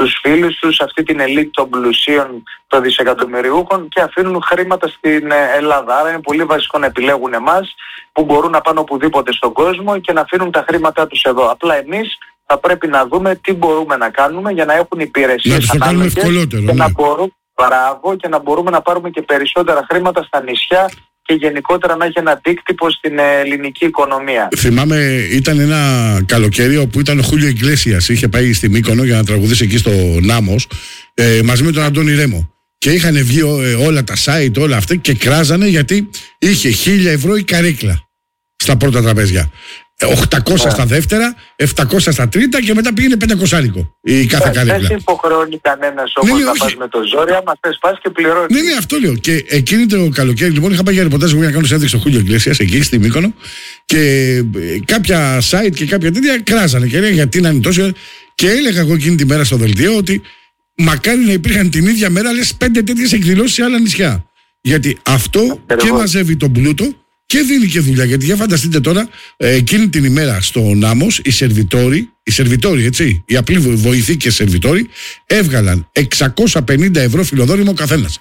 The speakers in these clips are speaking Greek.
στους φίλους τους, αυτή την ελίτ των πλουσίων, των δισεκατομμυριούχων, και αφήνουν χρήματα στην Ελλάδα. Άρα είναι πολύ βασικό να επιλέγουν εμάς που μπορούν να πάνε οπουδήποτε στον κόσμο και να αφήνουν τα χρήματά τους εδώ. Απλά εμείς θα πρέπει να δούμε τι μπορούμε να κάνουμε για να έχουν υπηρεσίες ανάλογες και να μπορούμε να πάρουμε και περισσότερα χρήματα στα νησιά και γενικότερα να έχει ένα αντίκτυπο στην ελληνική οικονομία. Θυμάμαι, ήταν ένα καλοκαίρι όπου ήταν ο Χούλιο Ιγκλέσιας, είχε πάει στη Μύκονο για να τραγουδήσει εκεί στο Νάμος μαζί με τον Αντώνη Ρέμο. Και είχαν βγει όλα τα site, όλα αυτά, και κράζανε γιατί είχε 1.000 ευρώ η καρέκλα στα πρώτα τραπέζια. 800 στα δεύτερα, 700 στα τρίτα και μετά πήγαινε 500 η κάθε καρέκλα. Δεν σε υποχρεώνει κανένας όμως να πας με το ζόρι, άμα θες πας και πληρώνεις. Ναι, αυτό λέω. Και εκείνη το καλοκαίρι, λοιπόν, είχα πάει για ρεπορτάζ για να κάνω συνέντευξη στο Χούλιο Ιγκλέσιας εκεί στη Μύκονο, και κάποια site και κάποια τέτοια κράζανε και έλεγα γιατί να είναι τόσο. Και έλεγα εγώ εκείνη τη μέρα στο δελτίο ότι μακάρι να υπήρχαν την ίδια μέρα λες 5 τέτοιες εκδηλώσεις σε άλλα νησιά. Γιατί αυτό και μαζεύει τον πλούτο και δίνει και δουλειά. Γιατί για φανταστείτε τώρα, εκείνη την ημέρα στο Νάμος, οι σερβιτόροι, έτσι, οι απλοί βοηθοί και σερβιτόροι, έβγαλαν 650 ευρώ φιλοδόρημο ο καθένας.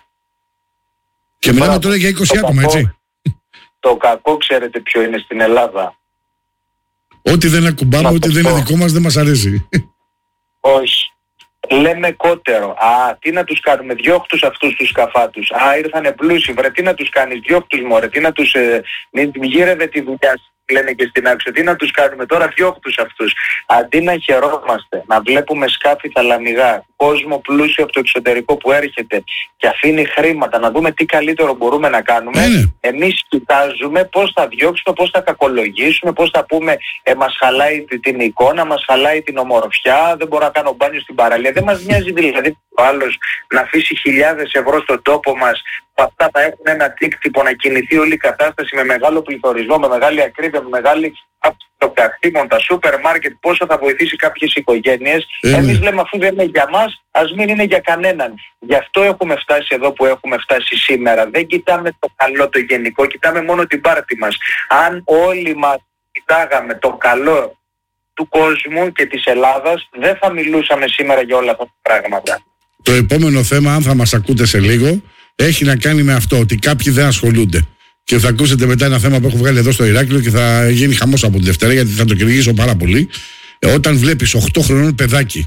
Και μιλάμε τώρα για 20 άτομα, έτσι. Το κακό ξέρετε ποιο είναι στην Ελλάδα? Ό,τι δεν ακουμπάμε, ό,τι δεν είναι δικό μας δεν μας αρέσει. Όχι. Λέμε κότερο. Τι να τους κάνουμε, διώχτους αυτούς τους καφάτους. Ήρθανε πλούσιοι, βρε τι να τους κάνεις, διώχτους μωρέ, τι να τους μην γύρευε τη δουλειά, λένε και στην άξιο, τι να τους κάνουμε τώρα, διώχτους αυτούς. Αντί να χαιρόμαστε, να βλέπουμε σκάφη θαλαμιγά, κόσμο πλούσιο από το εξωτερικό που έρχεται και αφήνει χρήματα, να δούμε τι καλύτερο μπορούμε να κάνουμε, εμείς κοιτάζουμε πώς θα διώξουμε, πώς θα κακολογήσουμε, πώς θα πούμε μας χαλάει την εικόνα, μας χαλάει την ομορφιά, δεν μπορώ να κάνω μπάνιο στην παραλία. Δεν μας νοιάζει δηλαδή ο άλλος να αφήσει χιλιάδες ευρώ στον τόπο μας, που αυτά θα έχουν ένα αντίκτυπο να κινηθεί όλη η κατάσταση με μεγάλο πληθωρισμό, με μεγάλη ακρίβεια, με μεγάλη αυτοκαταστήματα, τα σούπερ μάρκετ, πόσο θα βοηθήσει κάποιες οικογένειες. Εμείς λέμε αφού δεν είναι για μας, ας μην είναι για κανέναν. Γι' αυτό έχουμε φτάσει εδώ που έχουμε φτάσει σήμερα. Δεν κοιτάμε το καλό το γενικό, κοιτάμε μόνο την πάρτη μας. Αν όλοι μας κοιτάγαμε το καλό του κόσμου και της Ελλάδας, δεν θα μιλούσαμε σήμερα για όλα αυτά τα πράγματα. Το επόμενο θέμα, αν θα μας ακούτε σε λίγο, έχει να κάνει με αυτό, ότι κάποιοι δεν ασχολούνται. Και θα ακούσετε μετά ένα θέμα που έχω βγάλει εδώ στο Ηράκλειο και θα γίνει χαμός από τη Δευτέρα, γιατί θα το κυνηγήσω πάρα πολύ. Όταν βλέπεις 8 χρονών παιδάκι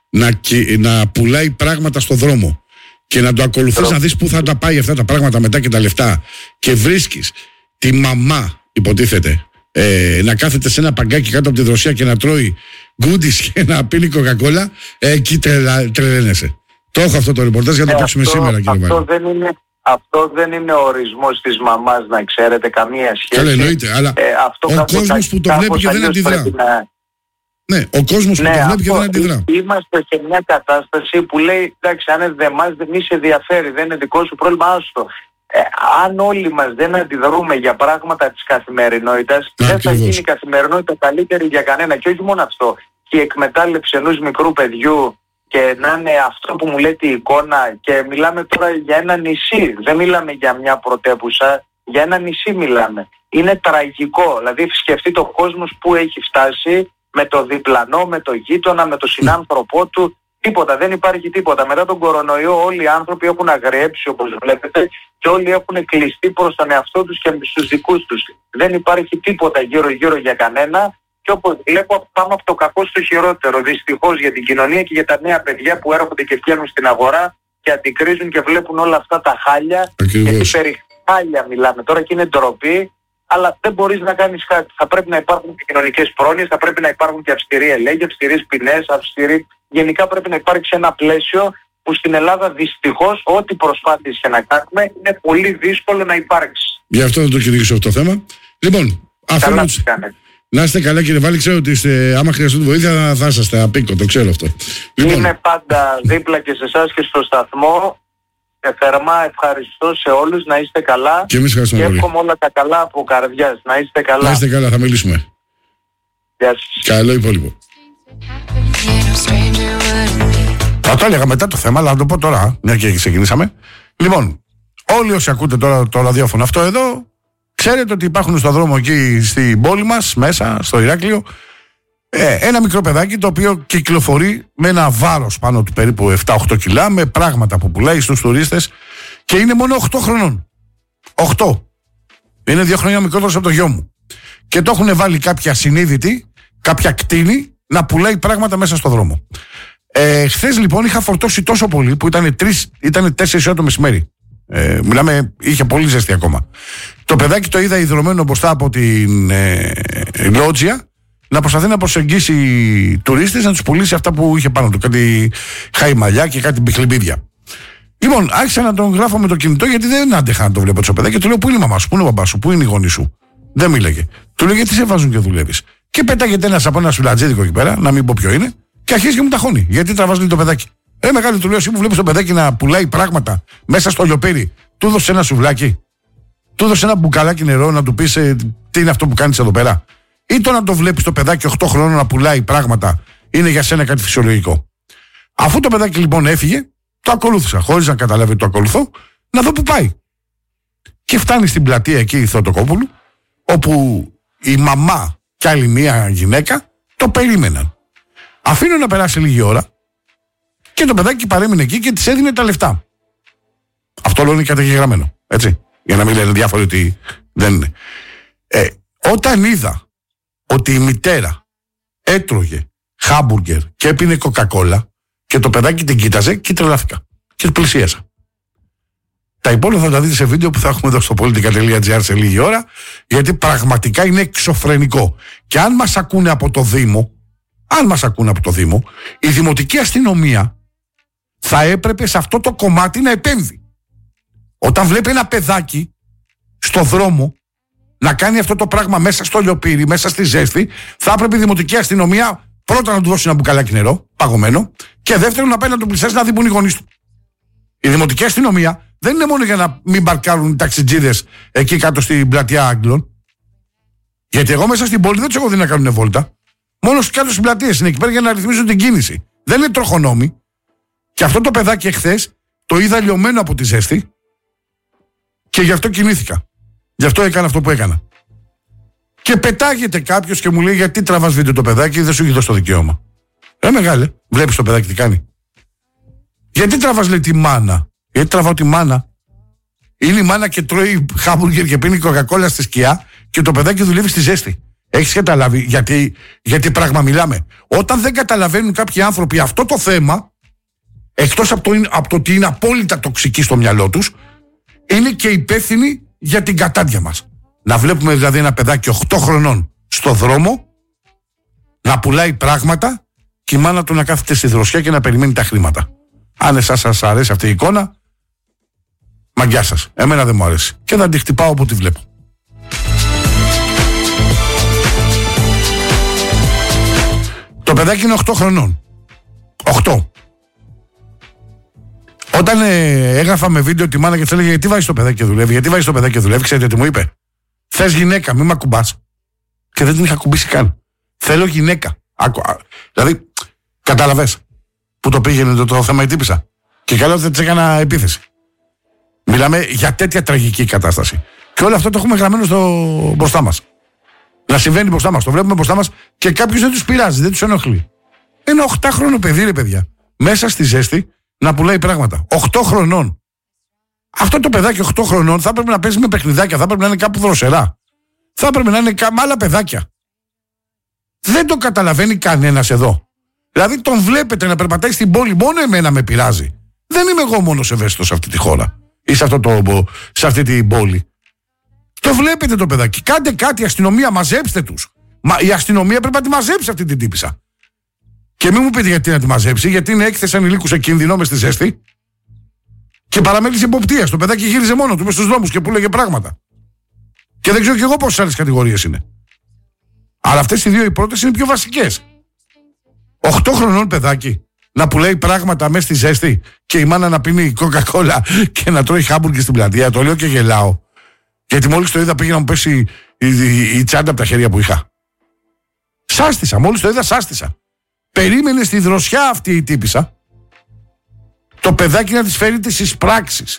να πουλάει πράγματα στο δρόμο και να το ακολουθείς να δεις πού θα τα πάει αυτά τα πράγματα μετά και τα λεφτά, και βρίσκεις τη μαμά, υποτίθεται, να κάθεται σε ένα παγκάκι κάτω από τη δροσιά και να τρώει γκούντις και να πίνει κοκακόλα, εκεί τρελαίνεσαι. Το έχω αυτό το ρεπορτάζ για να το παίξουμε σήμερα, κύριε Βάλλη. Αυτό δεν είναι ο ορισμός της μαμάς, να ξέρετε, καμία σχέση. Καλά, εννοείται, αλλά ο κόσμος που το βλέπει και δεν αντιδρά. Ναι, ο κόσμος που το βλέπει και δεν αντιδρά. Είμαστε σε μια κατάσταση που λέει, εντάξει, αν δεν μας, μη σε ενδιαφέρει, δεν είναι δικό σου πρόβλημα, άστο. Αν όλοι μας δεν αντιδρούμε για πράγματα της καθημερινότητας, δεν θα γίνει η καθημερινότητα καλύτερη για κανένα. Και όχι μόνο αυτό, και η εκμετάλλευση ενός μικρού παιδιού, και να είναι αυτό που μου λέει η εικόνα, και μιλάμε τώρα για ένα νησί, δεν μιλάμε για μια πρωτεύουσα, για ένα νησί μιλάμε. Είναι τραγικό, δηλαδή σκεφτείτε ο κόσμος που έχει φτάσει, με το διπλανό, με το γείτονα, με το συνάνθρωπό του, τίποτα, δεν υπάρχει τίποτα. Μετά τον κορονοϊό όλοι οι άνθρωποι έχουν αγριέψει, όπως βλέπετε, και όλοι έχουν κλειστεί προς τον εαυτό τους και στους δικούς τους. Δεν υπάρχει τίποτα γύρω-γύρω για κανένα. Και όπως βλέπω, πάμε από το κακό στο χειρότερο, δυστυχώς, για την κοινωνία και για τα νέα παιδιά που έρχονται και βγαίνουν στην αγορά και αντικρίζουν και βλέπουν όλα αυτά τα χάλια. Γιατί περί χάλια μιλάμε τώρα και είναι ντροπή, αλλά δεν μπορείς να κάνεις κάτι. Θα πρέπει να υπάρχουν και κοινωνικές πρόνοιες, θα πρέπει να υπάρχουν και αυστηροί ελέγχοι, αυστηρές ποινές, γενικά πρέπει να υπάρξει ένα πλαίσιο που στην Ελλάδα δυστυχώς ό,τι προσπάθειες και να κάνουμε είναι πολύ δύσκολο να υπάρξει. Γι' αυτό θα το κυνηγήσω αυτό το θέμα. Λοιπόν, καλά να είστε καλά, κύριε Βάλλη, ξέρω ότι άμα χρειαστούν βοήθεια θα είσαστε απίκο, το ξέρω αυτό. Λοιπόν, είμαι πάντα δίπλα και σε εσάς και στο σταθμό. Θερμά ευχαριστώ σε όλους, να είστε καλά. Και εμείς ευχαριστούμε πολύ. Και εύχομαι όλα τα καλά από καρδιάς. Να είστε καλά. Να είστε καλά, θα μιλήσουμε. Γεια σας. Καλό υπόλοιπο. Θα το έλεγα μετά το θέμα, αλλά να το πω τώρα, μια και ξεκινήσαμε. Λοιπόν, όλοι όσοι ακούτε τώρα το ραδιόφωνο αυτό εδώ, ξέρετε ότι υπάρχουν στον δρόμο εκεί στην πόλη μας, μέσα, στο Ηράκλειο, Ένα μικρό παιδάκι το οποίο κυκλοφορεί με ένα βάρος πάνω του περίπου 7-8 κιλά, με πράγματα που πουλάει στους τουρίστες, και είναι μόνο 8 χρονών. 8. Είναι 2 χρόνια μικρότερος από το γιο μου. Και το έχουν βάλει κάποια ασυνείδητη, κάποια κτίνη, να πουλάει πράγματα μέσα στο δρόμο. Χθες λοιπόν είχα φορτώσει τόσο πολύ που ήταν 4 ώρα το μεσημέρι. Μιλάμε, είχε πολύ ζέστη ακόμα. Το παιδάκι το είδα ιδρωμένο μπροστά από την λότζια, να προσπαθεί να προσεγγίσει τουρίστες, να τους πουλήσει αυτά που είχε πάνω του. Κάτι χαϊμαλιά και κάτι μπιχλιμπίδια. Λοιπόν, άρχισα να τον γράφω με το κινητό, γιατί δεν άντεχα να το βλέπω το παιδάκι. Και του λέω: πού είναι η μαμά σου, πού είναι ο μπαμπάς σου, πού είναι η γονή σου. Δεν μίλαγε. Του λέω: γιατί σε βάζουν και δουλεύεις. Και πέταγεται ένας από ένα σουλατζίδικο εκεί πέρα, να μην πω ποιο είναι, και αρχίζει και μου ταχώνει. Γιατί τραβάζει το παιδάκι. Μεγάλη, του λέω: εσύ που βλέπεις το παιδάκι να πουλάει πράγματα μέσα στο λιοπύρι, του δώσε ένα σουβλάκι. Του δώσε ένα μπουκαλάκι νερό να του πεις τι είναι αυτό που κάνεις εδώ πέρα. Ή το να το βλέπεις το παιδάκι 8 χρόνων να πουλάει πράγματα είναι για σένα κάτι φυσιολογικό. Αφού το παιδάκι λοιπόν έφυγε, το ακολούθησα, χωρίς να καταλάβει ότι το ακολουθώ, να δω που πάει. Και φτάνει στην πλατεία εκεί η Θεοτοκόπουλου, όπου η μαμά και άλλη μία γυναίκα το περίμεναν. Αφήνω να περάσει λίγη ώρα και το παιδάκι παρέμεινε εκεί και της έδινε τα λεφτά. Αυτό όλο είναι καταγεγραμμένο, έτσι. Για να μην λένε διάφοροι ότι δεν είναι. Όταν είδα ότι η μητέρα έτρωγε χάμπουργκερ και έπινε κοκακόλα και το παιδάκι την κοίταζε, και τρελάθηκα και πλησίασα. Τα υπόλοιπα θα τα δείτε σε βίντεο που θα έχουμε εδώ στο politica.gr σε λίγη ώρα, γιατί πραγματικά είναι εξωφρενικό. Και αν μας ακούνε από το Δήμο, η Δημοτική Αστυνομία θα έπρεπε σε αυτό το κομμάτι να επέμβει. Όταν βλέπει ένα παιδάκι στο δρόμο να κάνει αυτό το πράγμα μέσα στο λιοπύρι, μέσα στη ζέστη, θα έπρεπε η Δημοτική Αστυνομία πρώτα να του δώσει ένα μπουκαλάκι νερό, παγωμένο, και δεύτερον να πάει να τον πλησιάσει να δει που είναι οι γονείς του. Η Δημοτική Αστυνομία δεν είναι μόνο για να μην παρκάρουν οι ταξιτζίδες εκεί κάτω στην πλατεία Άγγλων. Γιατί εγώ μέσα στην πόλη δεν τους έχω δει να κάνουν βόλτα. Μόνο κάτω στις πλατείες είναι εκεί πέρα για να ρυθμίζουν την κίνηση. Δεν είναι τροχονόμοι. Και αυτό το παιδάκι εχθές το είδα λιωμένο από τη ζέστη και γι' αυτό κινήθηκα. Γι' αυτό έκανα αυτό που έκανα. Και πετάγεται κάποιος και μου λέει: γιατί τραβάς βίντεο το παιδάκι, δεν σου έχει δώσει το δικαίωμα. Μεγάλε, βλέπεις το παιδάκι τι κάνει. Γιατί τραβάς, λέει, τη μάνα. Γιατί τραβάω τη μάνα. Είναι η μάνα και τρώει χάμπουργκερ και πίνει κοκακόλα στη σκιά και το παιδάκι δουλεύει στη ζέστη. Έχεις καταλάβει γιατί πράγμα μιλάμε. Όταν δεν καταλαβαίνουν κάποιοι άνθρωποι αυτό το θέμα, εκτός από το ότι είναι απόλυτα τοξικοί στο μυαλό τους, είναι και υπεύθυνοι για την κατάντια μας. Να βλέπουμε δηλαδή ένα παιδάκι 8 χρονών στο δρόμο να πουλάει πράγματα και η μάνα του να κάθεται στη δροσιά και να περιμένει τα χρήματα. Αν εσάς σας αρέσει αυτή η εικόνα, μαγκιά σας. Εμένα δεν μου αρέσει. Και θα τη χτυπάω όπου τη βλέπω. Το παιδάκι είναι 8 χρονών. 8. Όταν έγραφα με βίντεο τη μάνα και της έλεγε: γιατί βάζεις το παιδάκι και δουλεύει, γιατί βάζεις το παιδάκι και δουλεύει, ξέρετε τι μου είπε? Θες γυναίκα, μη με ακουμπάς. Και δεν την είχα ακουμπήσει καν. Θέλω γυναίκα. Δηλαδή, κατάλαβες που το πήγαινε το θέμα η τύπισσα. Και καλά δεν της έκανα επίθεση. Μιλάμε για τέτοια τραγική κατάσταση. Και όλο αυτό το έχουμε γραμμένο μπροστά μας. Να συμβαίνει μπροστά μας. Το βλέπουμε μπροστά μας και κάποιος δεν τους πειράζει, δεν τους ενοχλεί. Ένα 8χρονο παιδί, ρε παιδιά, μέσα στη ζέστη να πουλάει πράγματα. 8 χρονών. Αυτό το παιδάκι 8 χρονών θα έπρεπε να παίζει με παιχνιδάκια, θα έπρεπε να είναι κάπου δροσερά. Θα έπρεπε να είναι με άλλα παιδάκια. Δεν το καταλαβαίνει κανένας εδώ. Δηλαδή τον βλέπετε να περπατάει στην πόλη, μόνο εμένα με πειράζει. Δεν είμαι εγώ μόνος ευαίσθητος σε αυτή τη χώρα ή σε αυτή την πόλη. Το βλέπετε το παιδάκι. Κάντε κάτι, αστυνομία, μαζέψτε τους. Η αστυνομία πρέπει να τη μαζέψει αυτή την τύπισσα. Και μην μου πείτε γιατί να τη μαζέψει, γιατί είναι έκθεση ανηλίκου σε κίνδυνο μες στη ζέστη. Και παραμέλησε υποπτίας. Το παιδάκι γύριζε μόνο του μες στους δρόμους και πούλεγε πράγματα. Και δεν ξέρω κι εγώ πόσες άλλες κατηγορίες είναι. Αλλά αυτές οι δύο οι πρώτες είναι πιο βασικές. 8 χρονών παιδάκι να πουλάει πράγματα μέσα στη ζέστη και η μάνα να πίνει κοκακόλα και να τρώει χάμπουργκερ στην πλατεία. Το λέω και γελάω. Γιατί μόλις το είδα πήγε να μου πέσει η τσάντα από τα χέρια που είχα. Σάστησα, μόλις το είδα σάστησα. Περίμενε στη δροσιά αυτή η τύπισσα το παιδάκι να της φέρει τις εισπράξεις.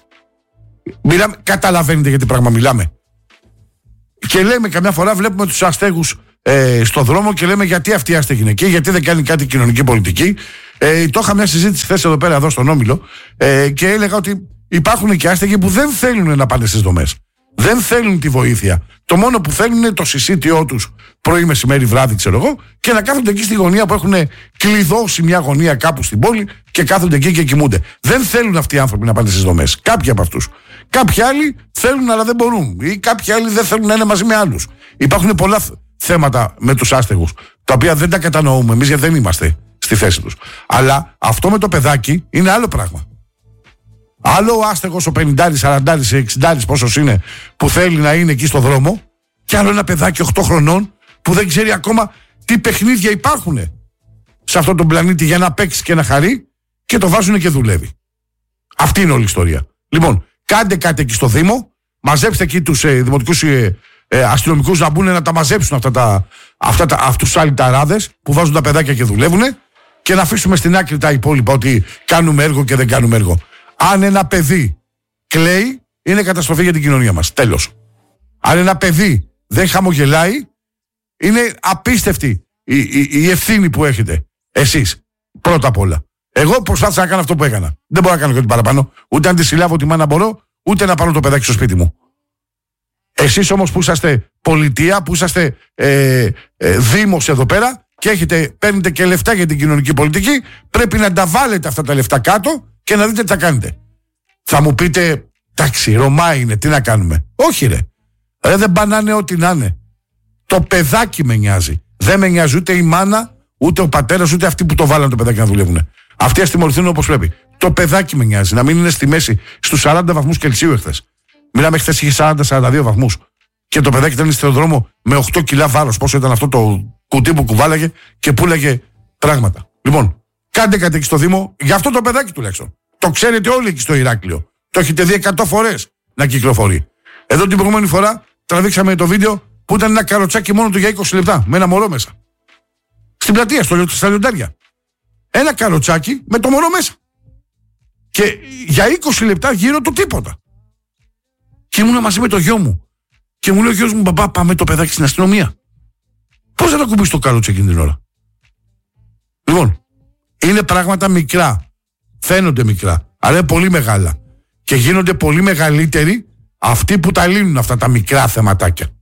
Καταλαβαίνετε για τι πράγμα μιλάμε. Και λέμε καμιά φορά, βλέπουμε τους αστέγους στο δρόμο και λέμε γιατί αυτή η άστεγη είναι εκεί, γιατί δεν κάνει κάτι κοινωνική πολιτική. Το είχα μια συζήτηση χθες εδώ στον Όμιλο και έλεγα ότι υπάρχουν και άστεγοι που δεν θέλουν να πάνε στις δομές. Δεν θέλουν τη βοήθεια. Το μόνο που θέλουν είναι το συσίτιό τους πρωί, μεσημέρι, βράδυ, ξέρω εγώ, και να κάθονται εκεί στη γωνία που έχουν κλειδώσει μια γωνία κάπου στην πόλη και κάθονται εκεί και κοιμούνται. Δεν θέλουν αυτοί οι άνθρωποι να πάνε στις δομές. Κάποιοι από αυτούς. Κάποιοι άλλοι θέλουν αλλά δεν μπορούν. Ή κάποιοι άλλοι δεν θέλουν να είναι μαζί με άλλους. Υπάρχουν πολλά θέματα με τους άστεγους, τα οποία δεν τα κατανοούμε εμείς γιατί δεν είμαστε στη θέση τους. Αλλά αυτό με το παιδάκι είναι άλλο πράγμα. Άλλο ο άστεγος, ο 50, 40, 60, πόσος είναι, που θέλει να είναι εκεί στο δρόμο, και άλλο ένα παιδάκι 8 χρονών που δεν ξέρει ακόμα τι παιχνίδια υπάρχουν σε αυτόν τον πλανήτη για να παίξει και να χαρεί, και το βάζουν και δουλεύει. Αυτή είναι όλη η ιστορία. Λοιπόν, κάντε κάτι εκεί στο Δήμο, μαζέψτε εκεί τους δημοτικούς αστυνομικούς να μπουν να τα μαζέψουν αυτούς τους αλυταράδες που βάζουν τα παιδάκια και δουλεύουν, και να αφήσουμε στην άκρη τα υπόλοιπα ότι κάνουμε έργο και δεν κάνουμε έργο. Αν ένα παιδί κλαίει, είναι καταστροφή για την κοινωνία μας. Τέλος. Αν ένα παιδί δεν χαμογελάει, είναι απίστευτη η ευθύνη που έχετε εσείς. Πρώτα απ' όλα. Εγώ προσπάθησα να κάνω αυτό που έκανα. Δεν μπορώ να κάνω κάτι παραπάνω. Ούτε αν τη συλλάβω τη μάνα μπορώ, ούτε να πάρω το παιδάκι στο σπίτι μου. Εσείς όμως που είσαστε πολιτεία, που είσαστε δήμος εδώ πέρα και παίρνετε και λεφτά για την κοινωνική πολιτική, πρέπει να τα βάλετε αυτά τα λεφτά κάτω και να δείτε τι θα κάνετε. Θα μου πείτε, εντάξει, Ρωμά είναι, τι να κάνουμε. Όχι ρε. Δεν πανάνε ό,τι να είναι. Το παιδάκι με νοιάζει. Δεν με νοιάζει ούτε η μάνα, ούτε ο πατέρας, ούτε αυτοί που το βάλανε το παιδάκι να δουλεύουν. Αυτοί ας τιμωρηθούν όπως πρέπει. Το παιδάκι με νοιάζει. Να μην είναι στη μέση στους 40 βαθμούς Κελσίου εχθές. Μιλάμε, χθες είχε 40-42 βαθμούς. Και το παιδάκι ήταν στον δρόμο με 8 κιλά βάρος. Πόσο ήταν αυτό το κουτί που κουβάλαγε και πούλαγε πράγματα. Λοιπόν, κάντε κάτι εκεί στο Δήμο, για αυτό το παιδάκι τουλάχιστον. Το ξέρετε όλοι εκεί στο Ηράκλειο. Το έχετε δει 100 φορές να κυκλοφορεί. Εδώ την προηγούμενη φορά τραβήξαμε το βίντεο που ήταν ένα καροτσάκι μόνο του για 20 λεπτά, με ένα μωρό μέσα. Στην πλατεία, στα λιοντάρια. Ένα καροτσάκι με το μωρό μέσα. Και για 20 λεπτά γύρω του τίποτα. Και ήμουν μαζί με το γιο μου. Και μου λέει ο γιος μου, μπαμπά, πάμε το παιδάκι στην αστυνομία. Πώς θα το κουμπίσει το καρότσι εκείνη την ώρα. Λοιπόν, είναι πράγματα μικρά. Φαίνονται μικρά, αλλά είναι πολύ μεγάλα. Και γίνονται πολύ μεγαλύτεροι αυτοί που τα λύνουν αυτά τα μικρά θεματάκια.